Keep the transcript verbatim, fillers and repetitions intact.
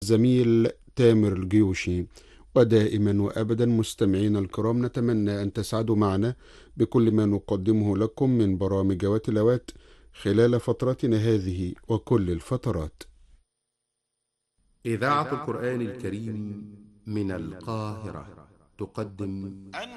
الزميل تامر الجيوشي. ودائما وأبدا مستمعينا الكرام، نتمنى أن تسعدوا معنا بكل ما نقدمه لكم من برامج وتلاوات خلال فترتنا هذه وكل الفترات. إذاعة القرآن الكريم من القاهرة تقدم